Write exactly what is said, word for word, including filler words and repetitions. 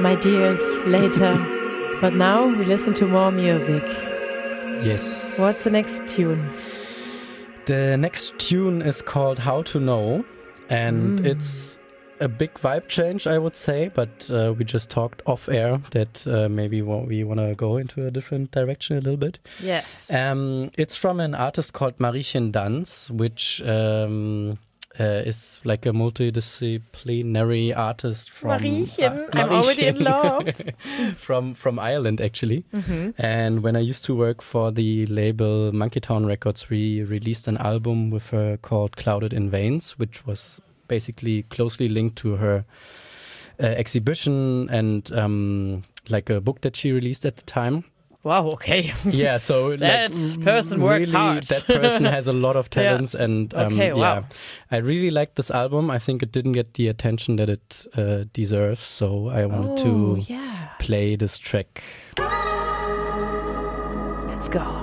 my dears, later. But now we listen to more music. Yes. What's the next tune? The next tune is called How to Know, and mm. it's a big vibe change, I would say, but uh, we just talked off air that uh, maybe we want to go into a different direction a little bit. Yes. Um, it's from an artist called Mariechen Danz, which um, uh, is like a multidisciplinary artist from... Mariechen, uh, I'm already in love. from, from Ireland, actually. Mm-hmm. And when I used to work for the label Monkey Town Records, we released an album with her called Clouded in Veins, which was basically closely linked to her uh, exhibition and um, like a book that she released at the time. Wow, okay. Yeah, so that like, person works really, hard. That person has a lot of talents, yeah. and um, okay, wow. yeah, I really liked this album. I think it didn't get the attention that it uh, deserves, so I wanted oh, to yeah. play this track. Let's go.